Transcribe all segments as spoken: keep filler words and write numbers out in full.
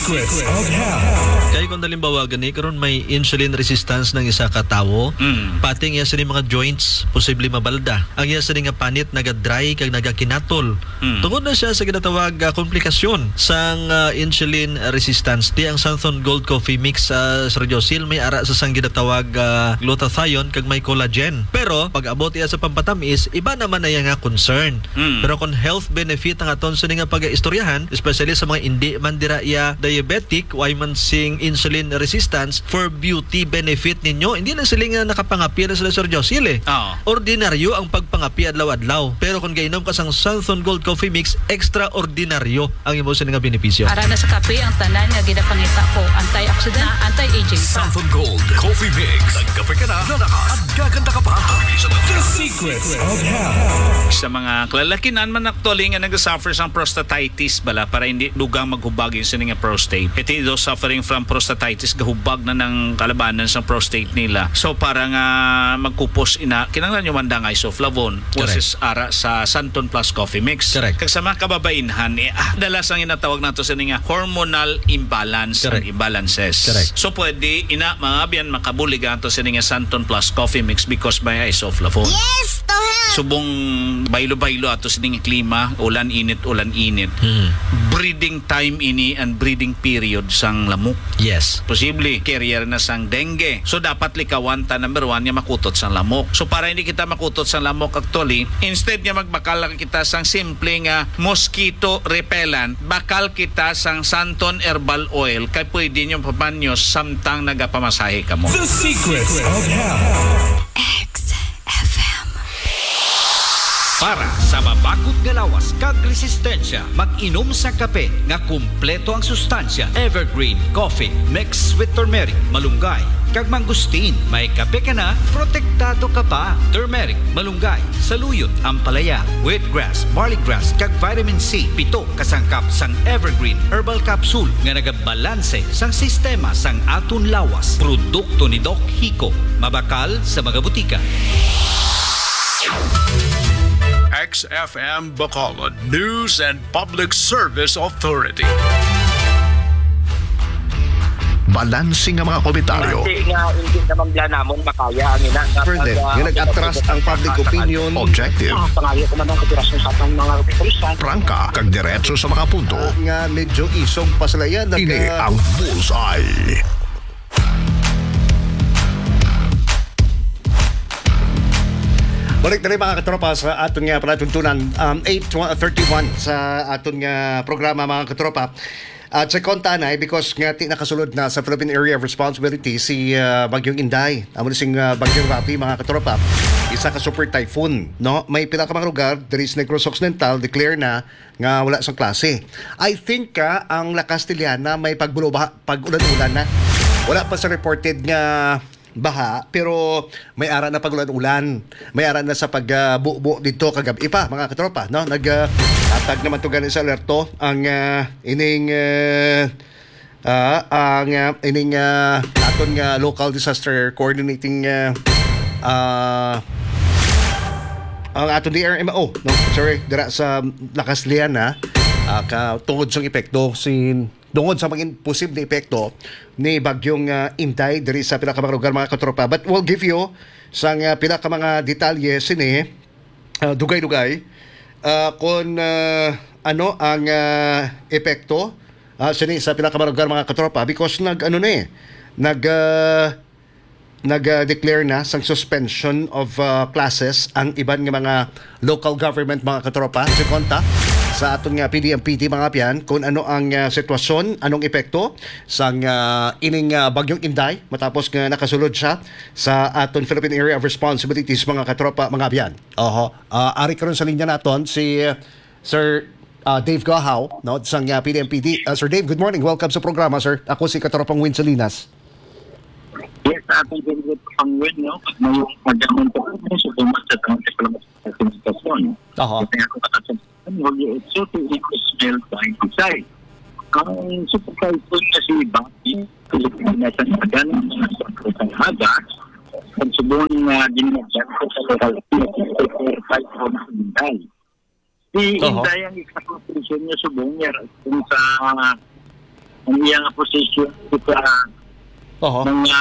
Secrets of Health. Kaya kung dalimbawa gani karon may insulin resistance ng isa ka tawo, mm. pating iya sa mga joints posible mabalda. Ang iya sa nga panit naga-dry kag nagakinatol. Mm. Tungod na siya sa ginatawag uh, komplikasyon sang uh, insulin resistance. Di ang Santon Gold Coffee Mix sa uh, Sergiosil may ara sa sang ginatawag uh, glutathione kag may collagen. Pero pag abot iya sa pampatamis, iba naman na iya nga concern. Mm. Pero kung health benefit ang aton sa nga pag-istoryahan, especially sa mga hindi man dira iya diabetic, why man sing insulin resistance for beauty benefit ninyo, hindi na sila nga nakapangapi na sila Sir Josil eh. Oh. Ordinaryo ang pagpangapi adlaw-adlaw. Pero kung gainom ka sang Santon Gold Coffee Mix, extraordinaryo ang imo sa nga benepisyo. Para na sa kape ang tanan nga ginapangita ko, antioxidant, anti-aging. Santon Gold Coffee Mix. Nagkape ka na, lalakas, at gaganda ka pa. The Secrets of Health. Sa mga kalalakinan man actually nga nag-suffer sa prostatitis bala para hindi dugang maghubag yung sining prostate. Iti those suffering from prostatitis gahubag na ng kalabanan sa prostate nila. So para nga magkupos ina kinahanglan yung mandang isoflavone versus ara sa Santon Plus Coffee Mix. Correct. Kag sa mga kababainhan eh, ah, dalas ang inatawag nato sa nga hormonal imbalance and imbalances. Correct. So pwede ina mga biyan makabulig ato sa nga Santon Plus Coffee Mix because by isoflavone. Yes, to help. Subong baylo-baylo ato sa nga klima, ulan init, ulan init. Hmm. Breeding time ini and breeding period sang lamok. Yes. Posible carrier na sang dengue. So dapat likawan ta number one nga makutot sang lamok. So para hindi kita makutot sang lamok actually, instead nga magbakal lang kita sang simple nga mosquito repellent, bakal kita sang Santon Herbal Oil kay pwede nyo papanyos samtang nagapamasahe ka mo. The Secrets of Health. Para sa mabakod nga lawas kag resistensya, mag-inom sa kape nga kumpleto ang sustansya. Evergreen Coffee mixed with turmeric, malunggay, kag mangustin. May kape ka na, protektado ka pa. Turmeric, malunggay, saluyot, ampalaya, wheatgrass, barleygrass, kag vitamin C. Pito kasangkap sang Evergreen Herbal Capsule nga nagabalanse sang sistema sang aton lawas. Produkto ni Doc Hico. Mabakal sa mga butika. X F M Bacolod News and Public Service Authority. Balansing ang mga komentaryo. Hindi nga, hindi naman bla namon makaya ang ina. Further, nga nag-atras ang public opinion. Objective. Ang pangayo ko naman konsiderasyon sa atong mga pulisan. Prangka, kag diretso sa mga punto. Uh, nga medyo isog pa sila yan. Nag, Ini ang Bullseye. Balik na rin mga katropa sa aton nga palatuntunan. Um, eight thirty-one sa aton nga programa mga katropa. At sa kontanay, because nga ti nakasulod na sa Philippine Area of Responsibility si uh, Bagyong Inday. Amo sing uh, Bagyong Rapi mga katropa. Isa ka super typhoon, no? May pila ka mga lugar, there is Negros Occidental declare na nga wala sa klase. I think ka uh, ang La Castellana may pagbuloba pag-ulan-ulan na. Wala pa sa reported nga baha, pero may ara na pagulan-ulan. May ara na sa pagbuo uh, dito kagabi pa mga katropa, no? Nag uh, atag naman to ganin sa alerto ang uh, ining uh, uh, ang uh, ining uh, aton nga local disaster coordinating uh, uh, ang aton D R M O, no? Sorry, dira sa La Castellana uh, ka tungod sa epekto sin tungod sa maging posible epekto ni Bagyong uh, Inday diri sa pila ka mga lugar mga katropa. But we'll give you sang uh, pila ka mga detalye sini uh, dugay-dugay uh, kung uh, ano ang uh, epekto uh, sini sa pila ka mga lugar mga katropa because nag ano na eh nag uh, nag-declare na sang suspension of uh, classes ang iban nga mga local government mga katropa sa konta sa atong nga P D M P T mga piyan kung ano ang uh, sitwasyon, anong epekto sang uh, ining uh, Bagyong Inday matapos nga nakasulod siya sa aton Philippine Area of Responsibilities mga katropa mga piyan. Oho, uh, ari karon sa linya naton si uh, Sir uh, Dave Gahaw, no, sang uh, P D M P T. Uh, Sir Dave, good morning. Welcome sa programa, sir. Ako si Katropang Win Salinas. Yes, ating ganito pang win, no? May magandang po mo sa bumat sa tawag sa sitwasyon. Oho. Kaya ako katasan mo, so to equals smell by design. Ang supervisor na si Baki, Pilipinas ang magalang sa Haga, ang subong na ginagyan ko sa local five on Inday. Si Inday ang ikakonstruksyon niya subong niya kung sa ang iyang position sa Oho. mga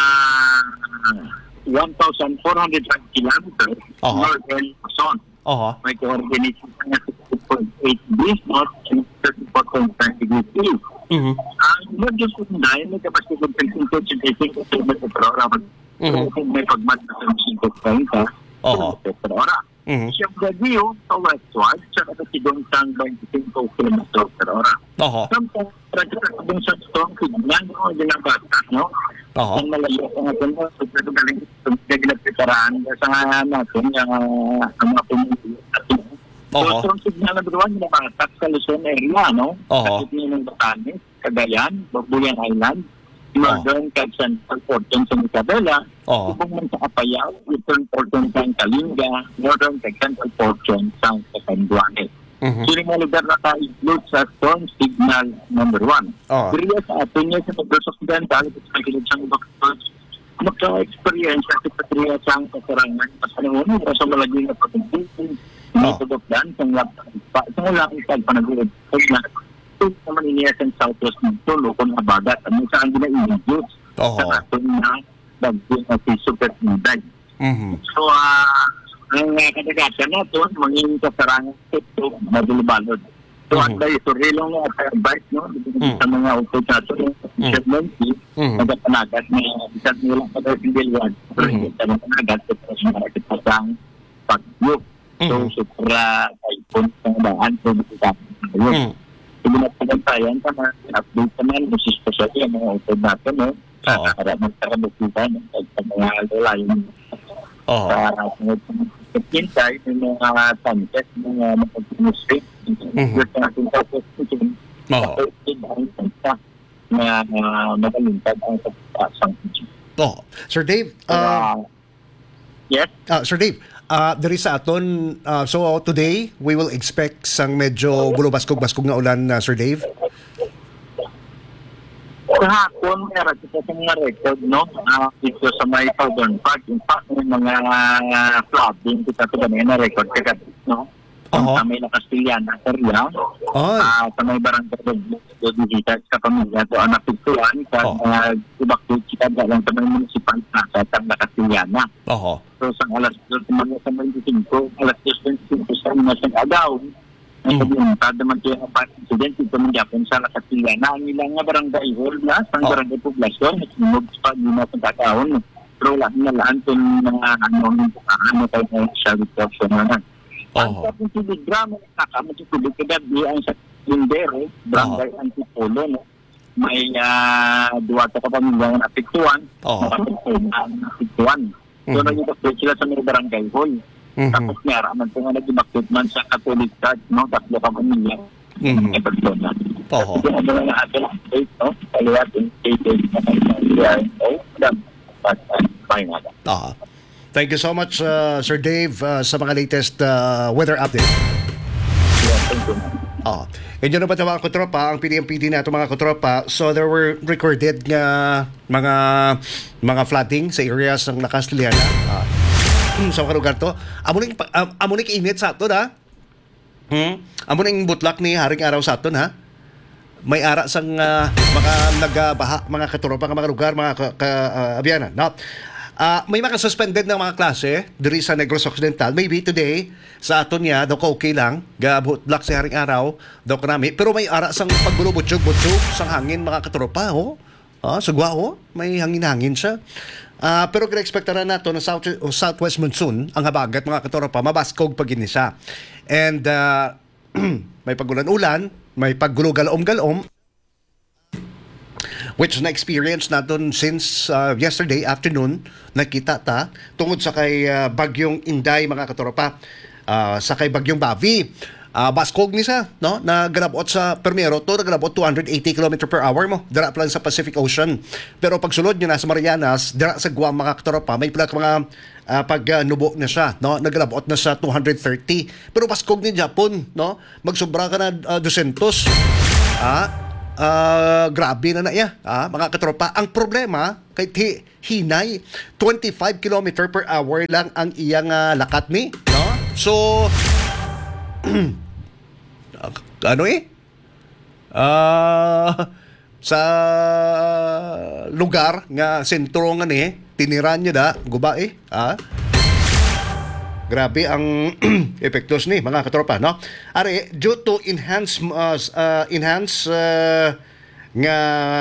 one thousand four hundred kilometers Oho. northern Luzon. Oho. May coordination sa sixty point eight degrees north and thirty-four point five degrees east. Mhm. Ang modus operandi may kapasitig ng eighteen kilometers per hour. Mhm. Kung may pagmat na five thirty Oho. kilometers per hour. Mhm. Siyang gadiyo sa westward sa katigong sang twenty-five kilometers per hour. Oho. Samtang radyo sa kabong sa strong signal o ginabata, no? Oho. Ang malayo ang atin mo, so pwede galing naglapitaraan sa natin yung uh, ang mga pumili natin. So, Oho. strong signal na doon, ginabatak sa Luzon area, no? Oho. Kasi ng Batanes, Cagayan, Babuyan Island, Northern Cag Central Porton sa Isabela, Oho. Subong man sa Apayao, Eastern Porton sa Kalinga, Northern Cag Central Porton sa Catanduanes. Mhm. Sino mga lugar na ka-include sa strong signal number one. Oo. Pero sa atin niya sa Pagdos Occidental, ito sa kilid siyang doctors, magka-experience sa Patriya siyang kasarangan sa panahon para sa malaging na pag-ibig, Oo. mga pagdokdan, sa walang isang panag-ibig. Pag ito naman iniya sa Southwest ng Tulo, kung nabagat, ano saan gina-i-reduce Oo. sa atin na bagyo na si Super Inday. Mhm. So, ah, ang uh, kadagatan na ito, maging kasarangan ito, madulubalod. So, Mhm. ang dahil ito rin lang at advice, no? Mhm. Sa mga operators, yung efficiency, Mhm. nagpanagat na isang nilang pag-arpindilwan, pero Mhm. hindi sa mga panagat, ito sa mga kitasang pag-yuk. So, Mhm. supra taipon sa daan, so, dito sa pag-yuk. Mhm. Hindi na pagkantayan, tama, update naman, kasi special yung mga operator natin, no? Oo. Para magkakabukitan, sa mga lalayo, Oho. sa pagkintay ng mga tanket, mga mapag-demonstrate, Mhm. yung ating pagkintay, Oo. ang tanka na uh, magalintad ang pagkasang kitchen. Oho. Sir Dave, uh, Yes, Ah, Sir Dave, uh, there is sa aton, uh, so today, we will expect sang medyo bulo-baskog-baskog na ulan, uh, Sir Dave. kahapon meron kita sa mga record, no? Uh, dito sa may Southern Park, in fact, may mga uh, flooding kita ito ganyan na record kagat, no? Oo. Sa may na Castillana area, Ay. ah sa may barangay do dito sa pamilya to ang napigtuan sa Oo. uh, ibakto kita dalang sa may municipal na sa Tagna Castillana. Oho. So sa alas dos naman sa twenty-five, alas dos twenty-five sa mga sa agaw. Ang Mhm. pagbuntad naman ito yung incident ito man Japon sa Castillana. Ang ilang nga barangay hall na sa Oo. barangay poblasyon at sinug sa pag-ina sa kakahon. Pero wala na laan ito mga ano yung bukaan na tayo na siya dito sa mga. Ang Oho. tapong tubig drama, nakamot yung tubig kagabi ang sa Lindero, barangay Antipolo, no? May uh, duwa ka pamilya na napiktuan, Oo. napiktuan. So, Mhm. nag-ibakit sila sa mga barangay hall. Mhm. Tapos nga, raman po nga nag-ibakit man sa Catholic Church, no? Tatlo ka pamilya. Mhm. May pagtuna. Oho. Kasi ano na natin ang state, no? Kaliwat yung state, na kayo na Ah. Thank you so much, uh, Sir Dave, uh, sa mga latest uh, weather update. Ah, yun na ba ito mga katropa, ang P D M P D na ito mga katropa. So there were recorded nga mga mga flooding sa areas ng Nakastiliana. Ah, sa mga lugar to. Amo ning am- amo ning init sa ato ha. Hmm? Amo ning butlak ni haring araw sa aton ha. May ara sang uh, mga nagabaha mga katropa nga mga lugar mga ka, ka uh, abyanan. No? Ah, may mga suspended ng mga klase diri sa Negros Occidental. Maybe today sa aton niya daw ka okay lang. Gabutlak sa haring araw daw kanami. Pero may ara sang pagbulubutsyog-butsyog sang hangin mga katropa ho. Ah, sugwa ho. May hangin-hangin siya. Ah, pero kina-expectaran nato na south o southwest monsoon ang habagat mga katropa mabaskog pag ini siya. And ah, may pagulan-ulan, may paggulog-galom-galom which na-experience natin since uh, yesterday afternoon, nakita ta tungod sa kay uh, bagyong Inday mga katropa, uh, sa kay bagyong Bavi. Uh, baskog ni siya, no? Nagrabot sa Permero to, nagrabot two hundred eighty kilometers per hour mo. Dira pa lang sa Pacific Ocean. Pero pagsulod niya na sa Marianas, dira sa Guam mga katropa, may pala mga uh, pagnubo na siya, no? Nagrabot na sa two hundred thirty. Pero baskog ni Japon, no? Magsubra ka na uh, two hundred. Ah, uh, grabe na na iya, ah, mga katropa. Ang problema kay ti, hinay twenty-five kilometers per hour lang ang iyang uh, lakat ni, no? So ano eh? Ah, sa lugar nga sentro nga ni tiniran niya da guba eh ah. Grabe ang epektos ni mga katropa, no? Are due to enhance uh, uh, enhance uh, nga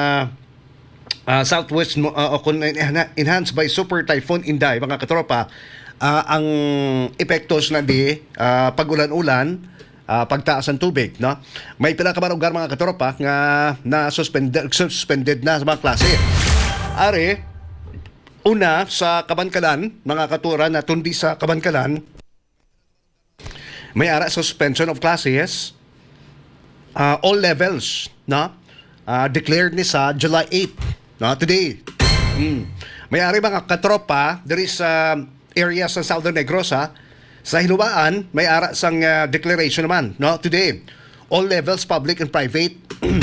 uh, southwest uh, enhanced by Super Typhoon Inday, mga katropa, uh, ang epektos na di uh, pag-ulan-ulan, uh, pagtaas ng tubig, no? May pila ka ba lugar, mga katropa, nga na suspended suspended na sa mga klase. Are una sa Kabankalan, mga katura na tundi sa Kabankalan, may ara suspension of classes, uh, all levels, no? Uh, declared ni sa July eighth, no? Today. Mm. May ari mga katropa, there is uh, area sa Southern Negros, ha? Sa Hilubaan, may ara sang uh, declaration naman, no? Today. All levels, public and private,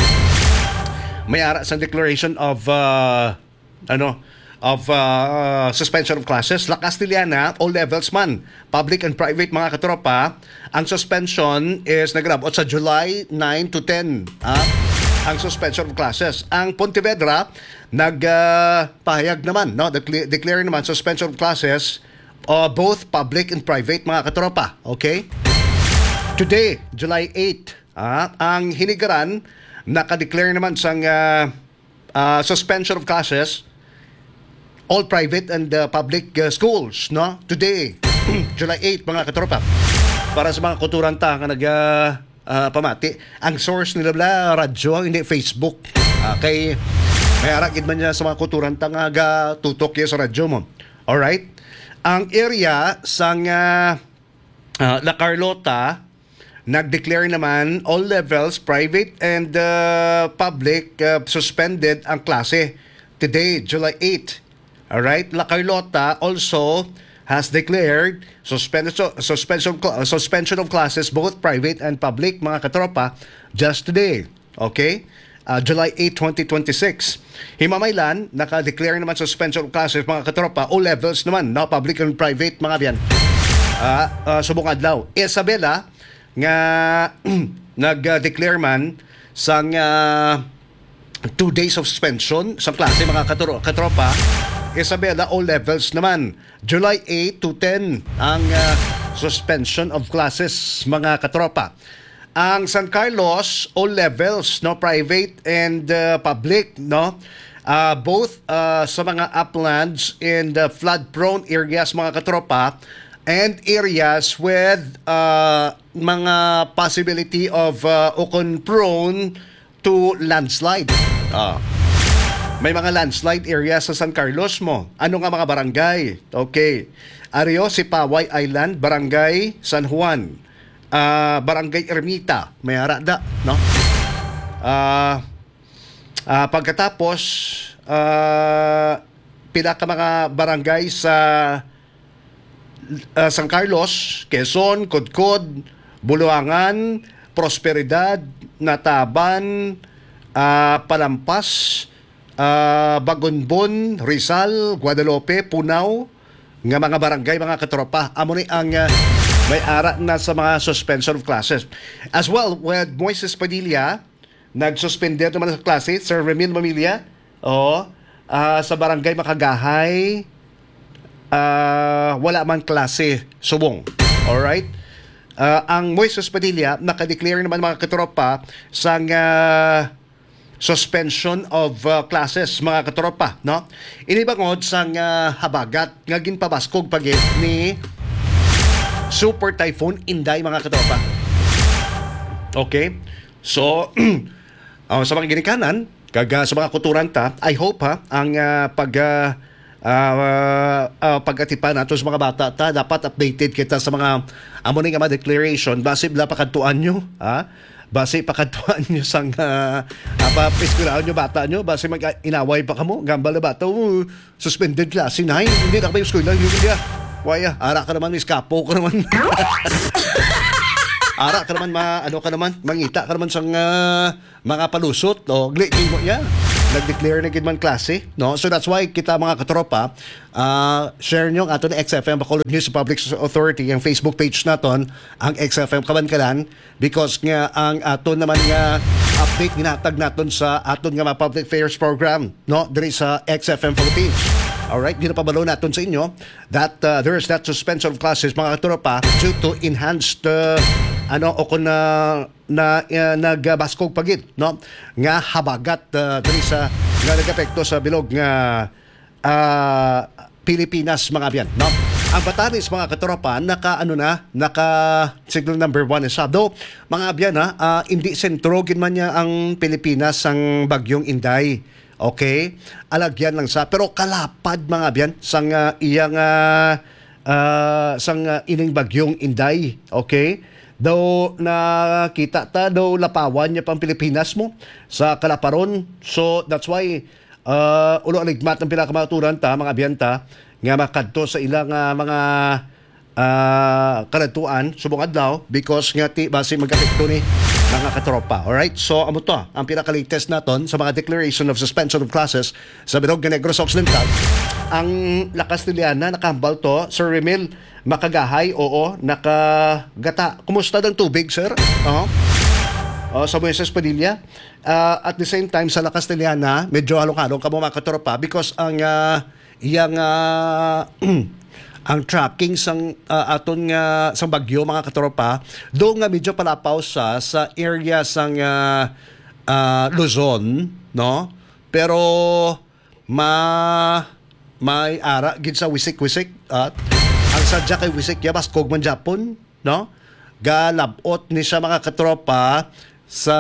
may ara sang declaration of uh, ano, of uh, suspension of classes. La Castillana, all levels man, public and private, mga katropa, ang suspension is nagrabot sa July nine to ten, ah, ang suspension of classes. Ang Pontevedra nagpahayag uh, naman, no, declare, declare naman suspension of classes, uh, both public and private, mga katropa. Okay, today July eighth, ah, ang Hinigaran naka-declare naman sang uh, uh, suspension of classes, all private and uh, public uh, schools, no? Today, July eighth, mga katropa. Para sa mga kuturanta nga nag uh, uh, pamati, ang source nila bla radyo, hindi Facebook. Uh, kay may arakid man niya sa mga kuturanta nga ga tutok ya sa radyo mo. Alright? Ang area sang uh, uh, La Carlota nag-declare naman all levels, private and uh, public, uh, suspended ang klase. Today, July eighth. All right, La Carlota also has declared suspension suspension suspension of classes, both private and public, mga katropa, just today. Okay? Uh, July eighth, twenty twenty-six. Himamaylan, naka-declare naman suspension of classes, mga katropa, all levels naman, no, public and private, mga biyan. Uh, uh, subong adlaw. Isabela nga nag-declare man sang uh, two days of suspension sa klase, mga katro- katropa. Isabela, all levels naman. July eighth to ten ang uh, suspension of classes, mga katropa. Ang San Carlos, all levels, no, private and uh, public, no. Uh, both uh, sa mga uplands and uh, flood-prone areas, mga katropa, and areas with uh, mga possibility of uh, ukon-prone to landslide. Ah. May mga landslide area sa San Carlos mo. Ano nga mga barangay? Okay. Ario, Sipaway Island, Barangay San Juan, uh, Barangay Ermita, may harada, no? Uh, uh, pagkatapos, uh, pila ka mga barangay sa uh, San Carlos, Quezon, Codcod, Buluangan, Prosperidad, Nataban, uh, Palampas, Uh, Bagonbon, Rizal, Guadalupe, Punao, nga mga barangay, mga katropa. Amo ni ang uh, may ara na sa mga suspension of classes. As well, with Moises Padilla, nagsuspended naman sa klase, Sir Remil Mamilya, o, uh, sa barangay Makagahay, uh, wala man klase, subong. Alright? Uh, ang Moises Padilla, nakadeclare naman, mga katropa, sa uh, suspension of uh, classes, mga katropa, no? Inibangod sang uh, habagat nga ginpabaskog pagit ni Super Typhoon Inday, mga katropa. Okay? So, uh, sa mga ginikanan, kaga sa mga kuturanta, I hope ha, ang uh, pag uh, uh, uh, pag-atipan nato sa mga bata ta, dapat updated kita sa mga amo ni nga mga declaration, base bla pakadtuan nyo, ha? Base pakadtuan nyo sang uh, apa piskulaan nyo bata nyo, base mag-inaway pa kamo, gambal na bata, uh, suspended class, nine, hindi na kayo school lang, hindi na, waya, ara ka naman, miskapo ka naman. Ara ka naman, ma, ano ka naman, mangita ka naman sa uh, mga palusot. O, glikin mo, yeah. Nag-declare na gid man klase, no? So that's why kita mga katropa, uh, share nyo ang ato na X F M Bacolod News Public Authority, ang Facebook page naton, ang X F M Kabankalan, because nga ang ato naman nga update ginatag naton sa aton nga mga public affairs program, no? Diri sa X F M Philippines. Alright, ginapabalo naton sa inyo that uh, there is that suspension of classes mga katropa due to enhanced uh, ano o kung na na uh, nagbaskog pagid, no, nga habagat uh, diri sa nga nagapekto sa bilog nga uh, Pilipinas mga abyan, no. Ang Batanes mga katropa naka ano na naka signal number one is do mga abyan na uh, hindi sentro gid man niya ang Pilipinas ang bagyong Inday. Okay, alagyan lang sa pero kalapad mga abyan sang uh, iyang uh, uh, sang uh, ining bagyong Inday. Okay, daw nakita ta daw lapawan niya pang Pilipinas mo sa kalaparon. So that's why uh, ulo aligmat ng pinakamaturan ta mga abiyanta nga makadto sa ilang uh, mga uh, kaladtuan subong adlaw because nga ti base magapekto ni mga katropa. Alright, so amo to ang pinaka-latest naton sa mga declaration of suspension of classes sa Bilog nga Negros Occidental. Ang La Castellana nakahambal to, Sir Remil Makagahay, oo, nakagata. Kumusta ng tubig, sir? Oo. Uh, sa Bueses Padilla. Uh, at the same time, sa La Castellana, medyo halong-halong ka mo mga katropa because ang uh, iyang uh, ang tracking sang uh, aton nga sang bagyo mga katropa do nga medyo palapaw sa sa area sang uh, uh, Luzon, no, pero ma may ara gid sa wisik-wisik at ang sadya kay wisik ya baskog man Japon, no, galabot ni siya mga katropa sa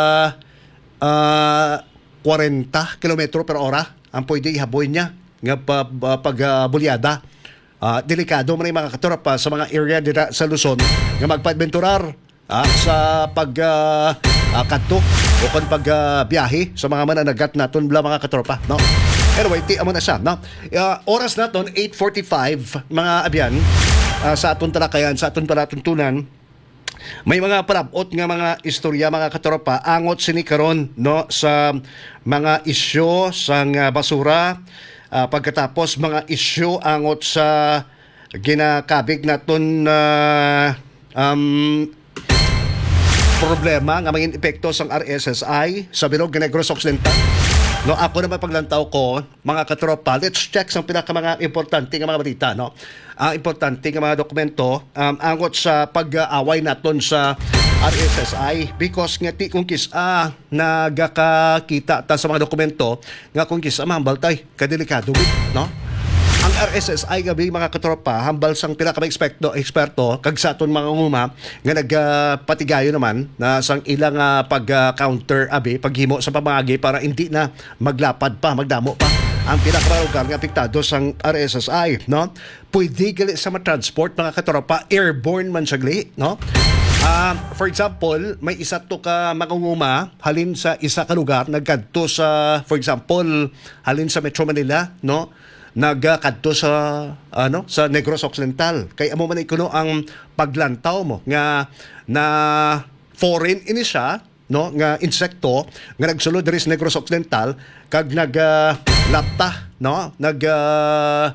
uh, forty kilometro per hora ang pwede ihaboy niya nga pa, pa, pag uh, bulyada. Uh, delikado man yung mga katropa sa mga area dira sa Luzon nga magpa-adventurar uh, sa pag uh, uh, kadto o kung pag uh, biyahe sa mga mananagat naton bla mga katropa, no. Anyway, ti amo na siya, no. Uh, oras naton eight forty-five mga abyan uh, sa aton talakayan, sa aton palatuntunan. May mga parabot nga mga istorya mga katropa angot sini karon, no, sa mga isyu sang uh, basura. Uh, pagkatapos mga isyu angot sa ginakabig naton uh, um, problema nga mga epekto sang R S S I sa Bilog nga Negros Occidental. No, ako naman paglantaw ko mga katropa, let's check sa pinaka mga importante nga mga balita, no. Ang uh, importante nga mga dokumento um, angot sa pag-away naton sa R S S I because nga ti kung kisa nagakakita ta sa mga dokumento nga kung kisa mahambal tay kadelikado, no. Ang R S S I gabi mga katropa hambal sang pila ka eksperto eksperto kag sa aton mga nguma nga nagpatigayo uh, naman na sang ilang uh, pag-counter uh, abi paghimo sa pamagi para hindi na maglapad pa magdamo pa ang pinakalugar nga apektado sang R S S I, no. Pwede gali sa ma-transport mga katropa airborne man siya gali, no. Uh, for example, may isa to ka makunguma halin sa isa ka lugar nagkadto sa for example halin sa Metro Manila, no, nagkadto sa ano sa Negros Occidental kay amo man ikuno ang paglantaw mo nga na foreign ini siya, no, nga insekto nga nagsulod diri sa Negros Occidental kag nag uh, lapta, no, nag uh,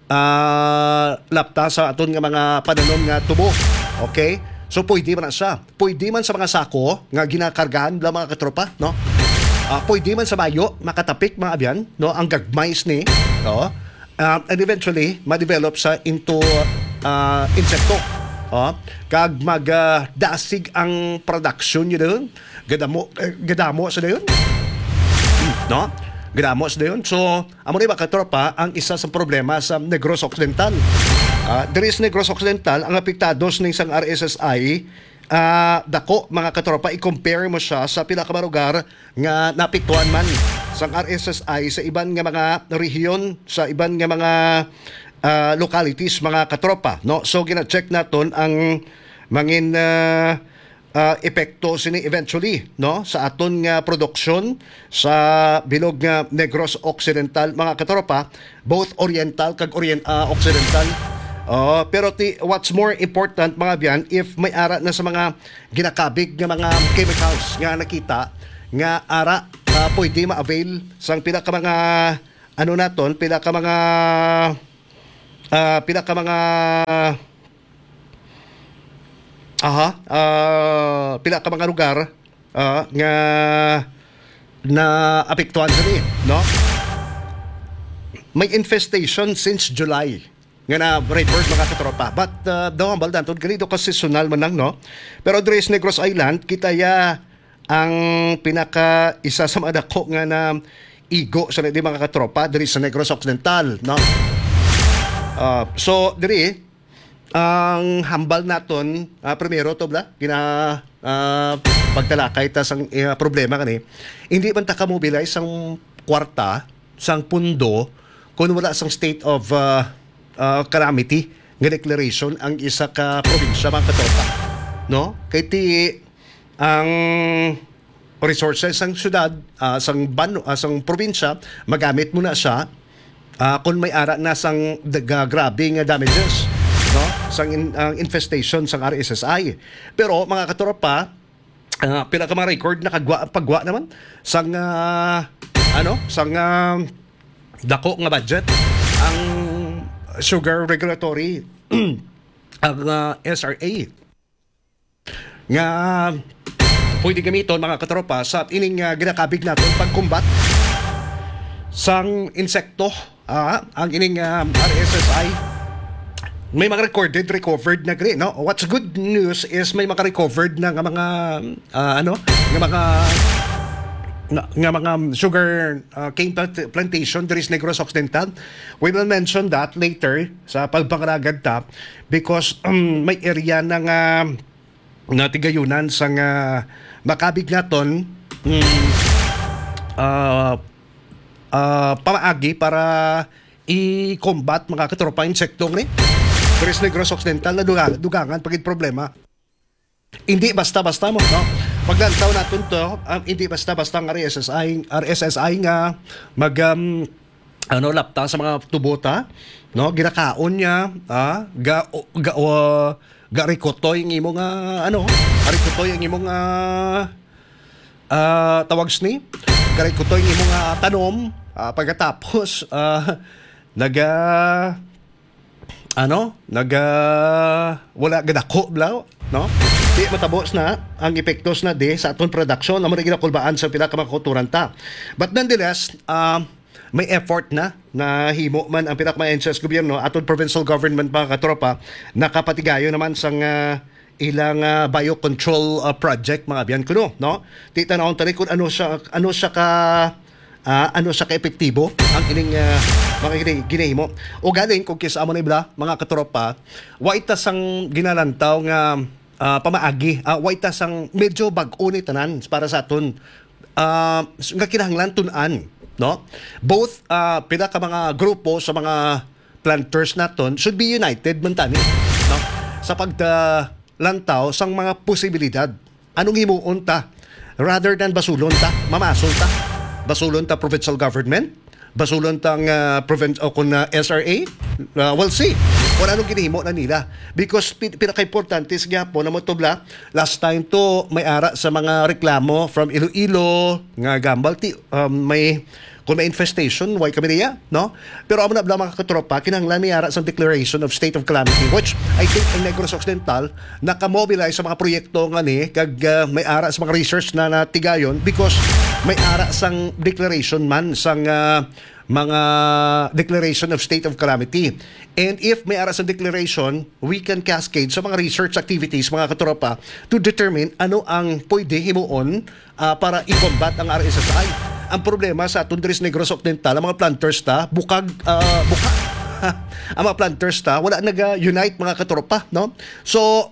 uh, lapta sa aton nga mga pananom nga tubo. Okay, so pwede man na siya, pwede man sa mga sako nga ginakargahan la mga katropa, no. Uh, pwede man sa bayo makatapik mga abyan, no, ang gagmays ni, no. Uh, and eventually ma-develop sa into uh, insekto, oh, kag magdasig uh, ang production niyo doon gadamo eh, gadamo sa dayon, no, gadamo sa dayon. So amo ni ba katropa ang isa sa problema sa Negros Occidental. Uh, there is Negros Occidental ang apektados ng isang R S S I. Uh, dako mga katropa, i-compare mo siya sa pila ka lugar nga napiktuhan man sang R S S I sa iban nga mga rehiyon, sa iban nga mga uh, localities mga katropa, no. So gina-check naton ang mangin uh, uh, epekto sini eventually, no, sa aton nga production sa Bilog nga Negros Occidental mga katropa, both oriental kag orient uh, occidental. Oh, pero ti, what's more important mga biyan, if may ara na sa mga ginakabig nga mga chemicals nga nakita nga ara uh, pwede ma-avail sang pila ka mga ano naton, pila ka mga uh, pila ka mga aha, uh, pila ka mga lugar uh, nga na apektuhan sa ni, no? May infestation since July nga na report mga katropa. But uh, daw ang baldan tod ganito kasi seasonal man lang, no? Pero Dres Negros Island kita ya ang pinaka isa sa mga dako nga na igo sa di mga katropa diri sa Negros Occidental, no? Uh, so diri ang hambal naton uh, primero to bla gina uh, pagtalakay ta sang uh, problema kani hindi man ta ka mobilize sang kwarta sang pundo kung wala sang state of uh, uh, calamity nga declaration ang isa ka probinsya mga katropa, no? Kay ti ang resources sang syudad uh, sang ban uh, sang probinsya magamit mo na siya uh, kung may ara na sang uh, grabe nga damages, no? Sang in, uh, infestation sang R S S I. Pero mga katropa, uh, pila ka mga record na kagwa pagwa naman sang uh, ano sang uh, dako nga budget ang sugar regulatory ang uh, S R A nga pwede gamiton mga katropa sa ining uh, ginakabig naton pagkumbat sang insekto, uh, ang ining uh, R S S I. May mga recorded, recovered na gri, no? What's good news is may mga recovered na nga mga uh, ano, nga mga nga, nga mga sugar uh, cane plantation there is Negros Occidental. We will mention that later sa pagpangaragad ta because um, may area na nga na tigayunan sa nga makabig naton um, uh, uh, pamaagi para i-combat mga katropa insektong ni there is Negros Occidental na dugang, dugangan pagid problema. Hindi basta-basta mo, no? Paglantaw natin to, um, hindi basta-basta ang R S S I, R S S I nga mag um, ano lapta sa mga tubota, no? Ginakaon niya, ah, ga ga uh, ga rikotoy ng imong uh, ano, rikotoy ang imong uh, uh, tawags ni, ga rikotoy ng imong uh, tanom, uh, pagkatapos uh, naga ano, naga wala gadako blaw, no? Di matabos na ang epektos na di sa aton production amo na ginakulbaan sa pila ka mga kulturan ta. But nonetheless, uh, may effort na na himo man ang pila ka mga ensya sa gobyerno aton provincial government mga katropa nakapatigayo naman sang uh, ilang uh, biocontrol uh, project mga biyan kuno, no? Di tanawon tani kung ano siya ano siya ka uh, ano siya ka epektibo ang ining uh, mga ginahimo. O galing kung kisa amo na ibla mga katropa, wa ita sang ginalantaw nga Uh, pamaagi, uh, way tasang medyo bag-o ni tanan para sa aton uh, nga kinahanglan tun-an, no? Both uh, pila ka mga grupo sa mga planters naton should be united man tani, no? Sa paglantaw sang mga posibilidad. Anong himuon ta rather than basulon ta, mamasol ta. Basulon ta provincial government, basulon tang uh, province o kun uh, S R A, uh, we'll see. Wala nung ginihimo na nila. Because pinaka-importante is nga po na matubla, last time to may ara sa mga reklamo from Iloilo, nga gambal, ti, um, may, kung may infestation, why kami niya, no? Pero amo na bla mga katropa, kinahanglan may ara sa declaration of state of calamity, which I think ang Negros Occidental nakamobilize sa mga proyekto nga ni, kag uh, may ara sa mga research na natigayon because may ara sang declaration man sang uh, mga declaration of state of calamity. And if may ara sa declaration, we can cascade sa mga research activities, mga katropa, to determine ano ang pwede himuon uh, para i-combat ang R S S I. Ang problema sa atong Dres Negros Occidental, ang mga planters ta, bukag, uh, bukag. Ang mga planters ta, wala nag-unite mga katropa, no? So,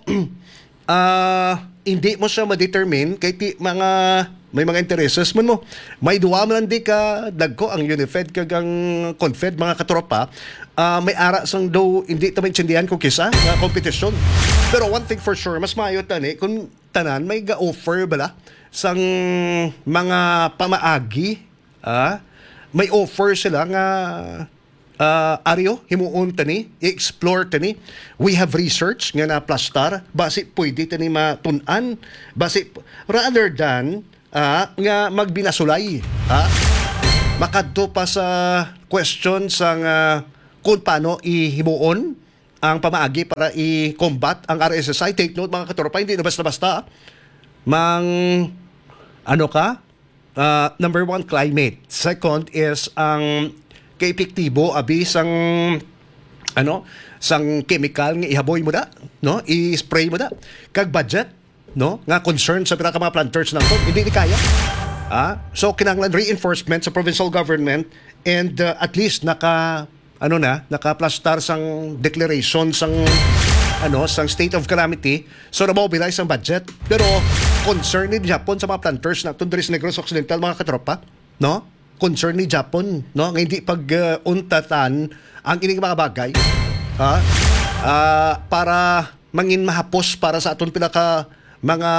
uh, hindi mo siya ma-determine kay ti, mga may mga intereses man mo. May duwa man di ka dagko ang Unifed kag ang Confed mga katropa. Uh, may ara sang do hindi ta maintindihan ko kisa nga kompetisyon. Pero one thing for sure, mas maayo tani kung tanan may ga-offer bala sang mga pamaagi, ah, may offer sila nga uh, Aryo, himuon tani, i-explore tani. We have research nga na plastar, basi pwede tani matunan, basi rather than uh, nga magbinasulay. Ha? Makadto pa sa question sang uh, kung paano ihimuon ang pamaagi para i-combat ang R S S I. Take note mga katropa, hindi na basta-basta. Mang, ano ka? Uh, number one, climate. Second is ang kaepektibo abi sang ano sang chemical nga ihaboy mo da, no? I-spray mo da. Kag budget, no? Nga concern sa pinaka mga planters na to, hindi ni kaya. Ah, so kinahanglan reinforcement sa provincial government and uh, at least naka ano na, naka-plastar sang declaration sang ano, sang state of calamity, so na-mobilize ang budget. Pero concern ni Japon sa mga planters na tundri sa Negros Occidental mga katropa, no? Concern ni Japon, no? Nga hindi pag-untatan uh, ang ining mga bagay, ha? Uh, para mangin mahapos para sa aton pinaka mga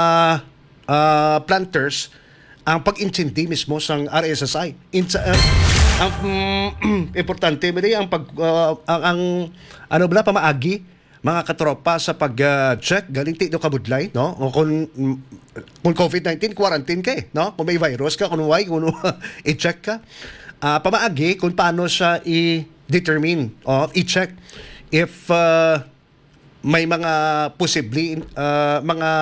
uh, planters ang pag-intindi mismo sang R S S I. In, uh, ang mm, importante ba ang pag uh, ang, ang ano bala pamaagi mga katropa sa pag-check uh, galing ti do kabudlay, no? O kung kung COVID nineteen quarantine kay, no? Kung may virus ka, kung why, kung i-check ka. Uh, pamaagi kung paano siya i-determine o i-check if uh, may mga possibly uh, mga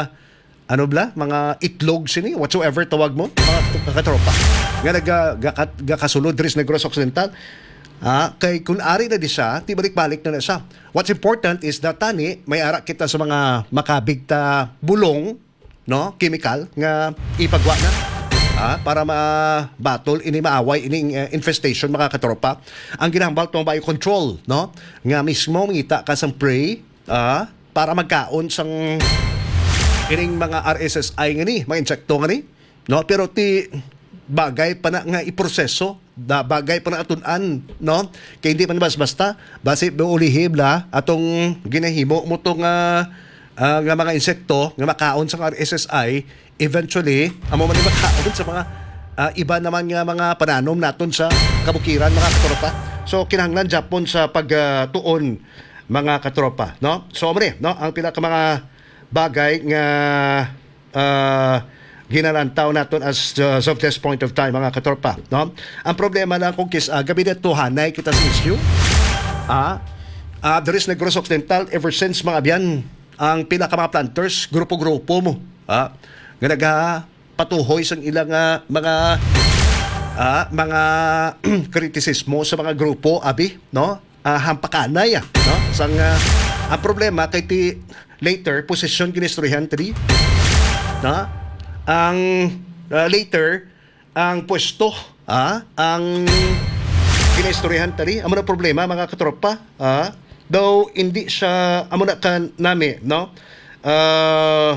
ano bla, mga itlog sini, whatsoever tawag mo, mga katropa. Nga nagakasulod rin sa Negros Occidental. Ah, kay kung ari na di siya, ti balik-balik na na siya. What's important is that tani, may ara kita sa mga makabig ta bulong, no, chemical, nga ipagwa na. Ah, para ma-battle, ini maaway, ini uh, infestation, mga katropa. Ang ginahambal itong biocontrol, no? Nga mismo, mangita ka sa spray, ah, para magkaon sang ining mga R S S I nga ni, mga insekto nga ni, no? Pero ti bagay pa na nga iproseso, da bagay pa na atunan, no? Kaya hindi pa na basta, basi ulihib la atong ginahimo mo tong uh, uh, nga mga insekto nga makaon sa R S S I, eventually amo man makaon sa mga uh, iba naman nga mga pananom naton sa kabukiran, mga katropa. So kinahanglan Japon sa pagtuon, uh, mga katropa, no? So omre, no, ang pila ka mga bagay nga uh, ginalantaw naton as uh, of this point of time, mga katropa, no? Ang problema lang kung kis uh, gabi dito hanay kita sa issue. Ah, uh, there is Negros Occidental ever since mga biyan ang pila ka mga planters, grupo-grupo mo. Ah, nga nagapatuhoy sang ilang uh, mga ah, mga kritisismo sa mga grupo abi, no? Uh, hampakanay, ah, no? Sang uh, ang problema kay ti later posisyon ginistoryahan tadi, no? Ang uh, later ang pwesto, ah, ang ginistoryahan tadi. Amo na problema, mga katropa, ah, though hindi siya amo na kan nami, no? Uh,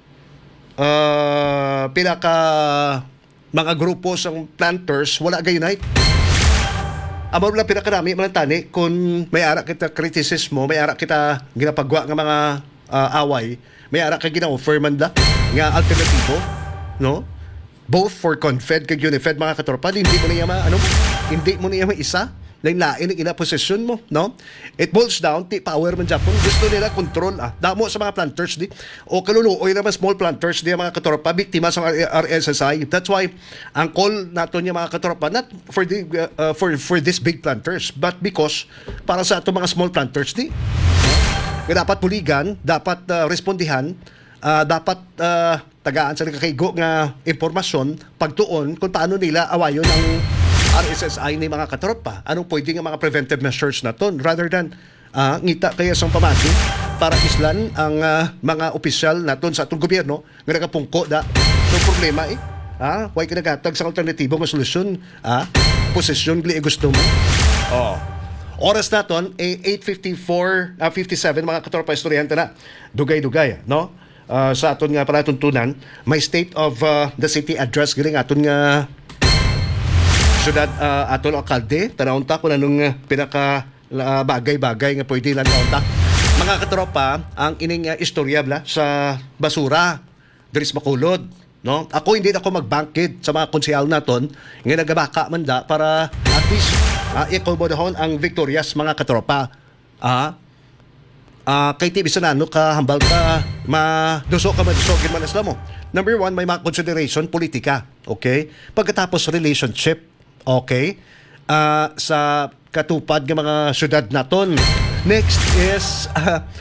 uh, pila ka mga grupo sang planters wala gayunay. Amo lang pinakarami man tani kung may ara kita kritisismo, may ara kita ginapagwa nga mga uh, away, may ara ka gina-offer man da nga alternatibo, no? Both for Confed kag Unifed, mga katropa, hindi mo niya ma ano mo, hindi mo niya ma isa lain-lain ang ina posisyon mo, no? It boils down ti power man Japon, gusto nila control, ah. Damo sa mga planters di o kaluluoy naman small planters di, mga katropa, biktima sa R S S I. That's why ang call nato niya, mga katropa, not for the uh, for for this big planters, but because para sa ato mga small planters di, no? Dapat puligan, dapat uh, respondihan, uh, dapat uh, tagaan sa nakakaigo nga impormasyon pagtuon kung paano nila awayon ang R S S I ni, mga katropa. Anong pwede nga mga preventive measures na ton rather than uh, ngita kaya sa pamati para islan ang uh, mga opisyal naton sa atong gobyerno nga nakapungko da. So problema eh. Ah, why ka nagatag sa alternatibo nga solusyon? Ah, posisyon gli gusto mo. Oh. Oras naton eh, eight fifty-four, uh, fifty-seven, mga katropa, istoryante na. Dugay-dugay, no? Uh, sa aton nga palatuntunan, may State of uh, the City address giling aton nga syudad, uh, aton alkalde, tanawon ta kung anong uh, pinaka uh, bagay-bagay nga pwede lang tanawon ta. Mga katropa, ang ining uh, istorya bla sa basura diri sa Bacolod, no? Ako hindi na ako magbangkid sa mga konsehal naton nga nagabaka man da para at least Ah, ikolbodahon ang victorious mga katropa. Ah, ah kay T V Sanano ka hambal ka maduso ka madusogin man isla mo. Number one, may mga consideration politika. Okay? Pagkatapos relationship. Okay? Ah, sa katupad ng mga syudad naton. Next is uh,